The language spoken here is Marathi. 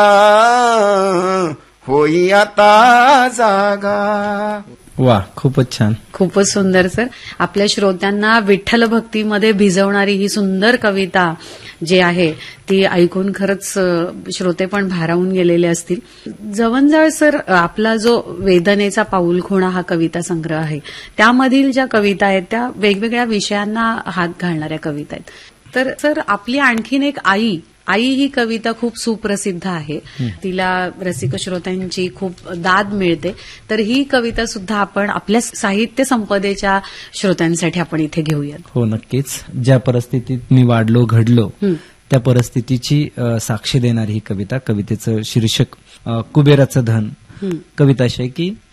होई आता जागा. वा, खूपच छान. खूपच सुंदर सर. आपल्या श्रोत्यांना विठ्ठल भक्तीमध्ये भिजवणारी ही सुंदर कविता जी आहे ती ऐकून खरंच श्रोते पण भारावून गेलेले असतील. जवंजाळ सर, आपला जो वेदनेचा पाऊलखुणा हा कविता संग्रह आहे त्यामधील ज्या कविता आहेत त्या वेगवेगळ्या विषयांना हात घालणाऱ्या कविता आहेत. तर सर, आपली आणखीन एक आई ही कविता खूप सुप्रसिद्ध आहे. तिला रसिक श्रोत्यांची खूप दाद मिळते. तर ही कविता सुद्धा आपण आपल्या साहित्य संपदेच्या श्रोत्यांसाठी आपण इथे घेऊयात. हो, नक्कीच. ज्या परिस्थितीत मी वाढलो घडलो त्या परिस्थितीची साक्ष देणारी ही कविता. कवितेचं शीर्षक कुबेराचं धन. कविता अशी आहे की